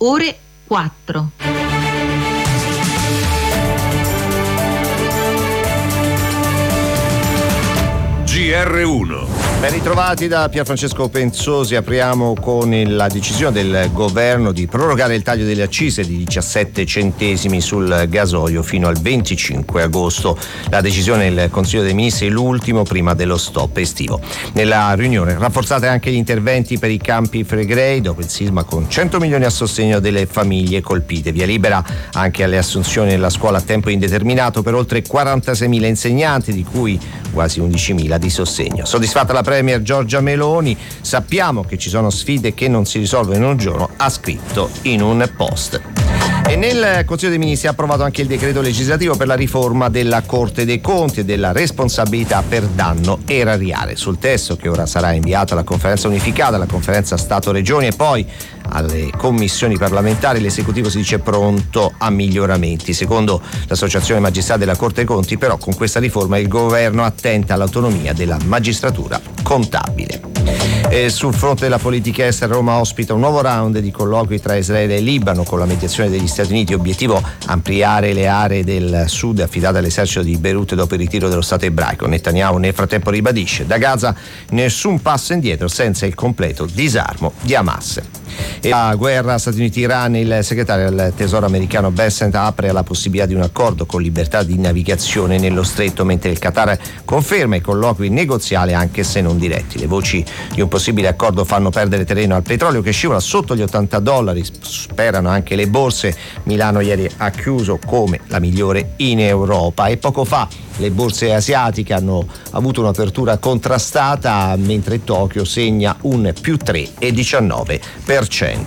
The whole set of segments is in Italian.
ore 4. GR1. Ben ritrovati da Pierfrancesco Penzosi. Apriamo con la decisione del governo di prorogare il taglio delle accise di 17 centesimi sul gasolio fino al 25 agosto. La decisione del Consiglio dei Ministri è l'ultimo prima dello stop estivo. Nella riunione rafforzate anche gli interventi per i Campi Flegrei dopo il sisma, con 100 milioni a sostegno delle famiglie colpite. Via libera anche alle assunzioni nella scuola a tempo indeterminato per oltre 46.000 insegnanti, di cui quasi 11.000 di sostegno. Soddisfatta la Premier Giorgia Meloni: sappiamo che ci sono sfide che non si risolvono in un giorno, ha scritto in un post. E nel Consiglio dei Ministri ha approvato anche il decreto legislativo per la riforma della Corte dei Conti e della responsabilità per danno erariale. Sul testo, che ora sarà inviato alla Conferenza Unificata, alla Conferenza Stato-Regioni e poi alle commissioni parlamentari, l'esecutivo si dice pronto a miglioramenti. Secondo l'Associazione Magistrati della Corte dei Conti, però, con questa riforma il governo attenta all'autonomia della magistratura contabile. E sul fronte della politica estera, Roma ospita un nuovo round di colloqui tra Israele e Libano con la mediazione degli Stati Uniti. Obiettivo: ampliare le aree del sud affidate all'esercito di Beirut dopo il ritiro dello Stato ebraico. Netanyahu nel frattempo ribadisce: da Gaza nessun passo indietro senza il completo disarmo di Hamas. E la guerra Stati Uniti-Iran, il segretario del Tesoro americano Bessent apre alla possibilità di un accordo con libertà di navigazione nello stretto, mentre il Qatar conferma i colloqui negoziali anche se non diretti. Le voci di un possibile accordo fanno perdere terreno al petrolio, che scivola sotto gli $80, sperano anche le borse. Milano ieri ha chiuso come la migliore in Europa e poco fa le borse asiatiche hanno avuto un'apertura contrastata, mentre Tokyo segna un più 3,19%.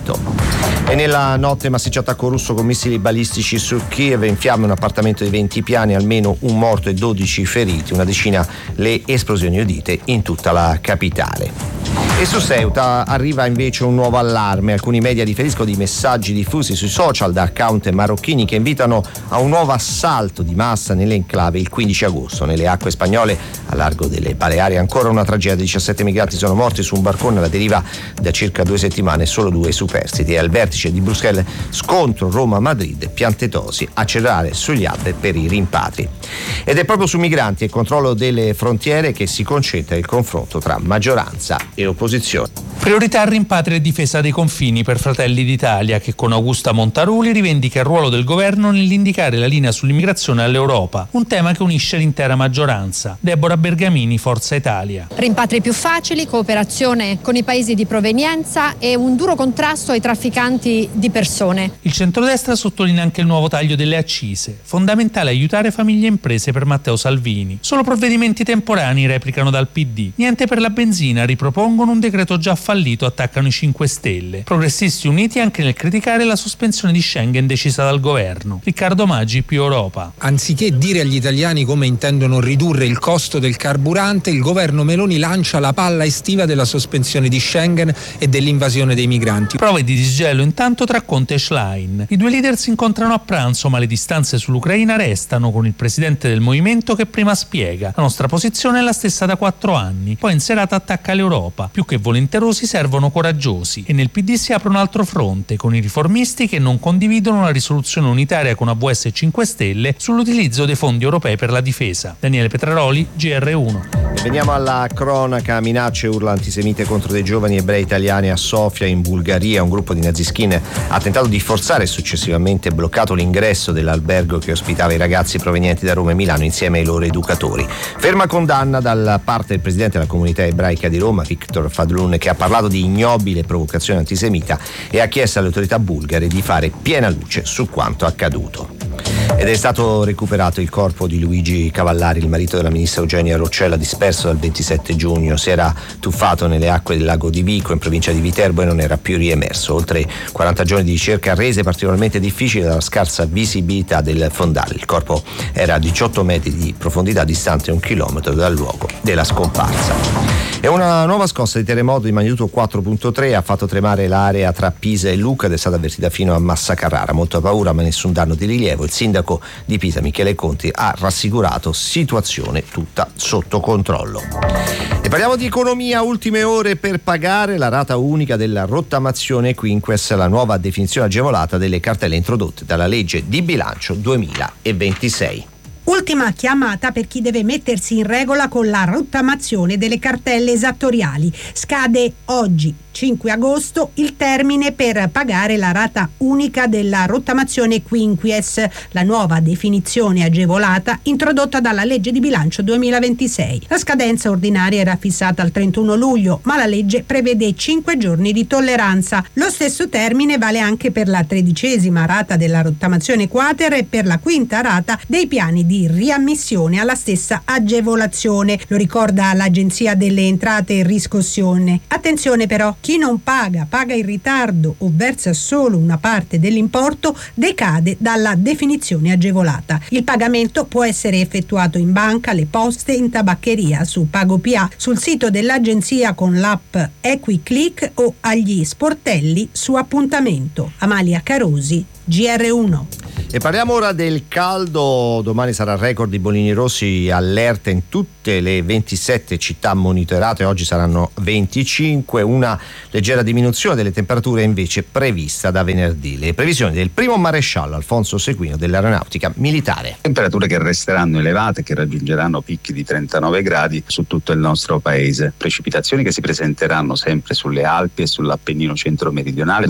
E nella notte massiccio attacco russo con missili balistici su Kiev, in fiamme un appartamento di 20 piani, almeno un morto e 12 feriti, una decina le esplosioni udite in tutta la capitale. E su Ceuta arriva invece un nuovo allarme. Alcuni media riferiscono di messaggi diffusi sui social da account marocchini che invitano a un nuovo assalto di massa nell'enclave il 15 agosto. Nelle acque spagnole, a largo delle Baleari, ancora una tragedia. 17 migranti sono morti su un barcone alla deriva da circa 2 settimane, solo 2 superstiti. E al vertice di Bruxelles, scontro Roma-Madrid, Piantetosi, accelerare sugli altri per i rimpatri. Ed è proprio su migranti e controllo delle frontiere che si concentra il confronto tra maggioranza e opposizione. Priorità rimpatri e difesa dei confini per Fratelli d'Italia, che con Augusta Montaruli rivendica il ruolo del governo nell'indicare la linea sull'immigrazione all'Europa, un tema che unisce l'intera maggioranza. Deborah Bergamini, Forza Italia. Rimpatri più facili, cooperazione con i paesi di provenienza e un duro contrasto ai trafficanti di persone. Il centrodestra sottolinea anche il nuovo taglio delle accise. Fondamentale aiutare famiglie e imprese per Matteo Salvini. Solo provvedimenti temporanei, replicano dal PD. Niente per la benzina, ripropongono un decreto già fallito, attaccano i 5 Stelle. Progressisti uniti anche nel criticare la sospensione di Schengen decisa dal governo. Riccardo Maggi, più Europa. Anziché dire agli italiani come intendono ridurre il costo del carburante, il governo Meloni lancia la palla estiva della sospensione di Schengen e dell'invasione dei migranti. Prove di disgelo intanto tra Conte e Schlein. I due leader si incontrano a pranzo, ma le distanze sull'Ucraina restano, con il presidente del movimento che prima spiega: la nostra posizione è la stessa da 4 anni. Poi in serata attacca l'Europa. Più che volenterosi servono coraggiosi. E nel PD si apre un altro fronte, con i riformisti che non condividono la risoluzione unitaria con AVS e 5 Stelle sull'utilizzo dei fondi europei per la difesa. Daniele Petraroli, GR1. E veniamo alla cronaca. Minacce e urla antisemite contro dei giovani ebrei italiani a Sofia, in Bulgaria. Un gruppo di naziskin ha tentato di forzare e successivamente bloccato l'ingresso dell'albergo che ospitava i ragazzi provenienti da Roma e Milano insieme ai loro educatori. Ferma condanna dalla parte del presidente della comunità ebraica di Roma, Victor Fadlun, che ha parlato di ignobile provocazione antisemita e ha chiesto alle autorità bulgare di fare piena luce su quanto accaduto. Ed è stato recuperato il corpo di Luigi Cavallari, il marito della ministra Eugenia Roccella, disperso dal 27 giugno. Si era tuffato nelle acque del lago di Vico, in provincia di Viterbo, e non era più riemerso. Oltre 40 giorni di ricerca rese particolarmente difficili dalla scarsa visibilità del fondale. Il corpo era a 18 metri di profondità, distante 1 chilometro dal luogo della scomparsa. E una nuova scossa di terremoto di magnitudo 4.3 ha fatto tremare l'area tra Pisa e Lucca ed è stata avvertita fino a Massa Carrara. Molta paura ma nessun danno di rilievo. Il sindaco sindaco di Pisa Michele Conti ha rassicurato: situazione tutta sotto controllo. E parliamo di economia. Ultime ore per pagare la rata unica della rottamazione Quinques, la nuova definizione agevolata delle cartelle introdotte dalla legge di bilancio 2026. Ultima chiamata per chi deve mettersi in regola con la rottamazione delle cartelle esattoriali. Scade oggi, 5 agosto, il termine per pagare la rata unica della rottamazione Quinquies, la nuova definizione agevolata introdotta dalla legge di bilancio 2026. La scadenza ordinaria era fissata al 31 luglio, ma la legge prevede 5 giorni di tolleranza. Lo stesso termine vale anche per la 13ª rata della rottamazione quater e per la 5ª rata dei piani di riammissione alla stessa agevolazione, lo ricorda l'Agenzia delle Entrate e Riscossione. Attenzione però, chi non paga in ritardo o versa solo una parte dell'importo decade dalla definizione agevolata. Il pagamento può essere effettuato in banca, alle poste, in tabaccheria, su PagoPA, sul sito dell'agenzia con l'app EquiClick o agli sportelli su appuntamento. Amalia Carosi, GR1. E parliamo ora del caldo. Domani sarà record di bolini rossi, allerta in tutte le 27 città monitorate, oggi saranno 25, una leggera diminuzione delle temperature invece prevista da venerdì. Le previsioni del primo maresciallo Alfonso Seguino dell'Aeronautica Militare. Temperature che resteranno elevate, che raggiungeranno picchi di 39 gradi su tutto il nostro paese. Precipitazioni che si presenteranno sempre sulle Alpi e sull'Appennino centro-meridionale.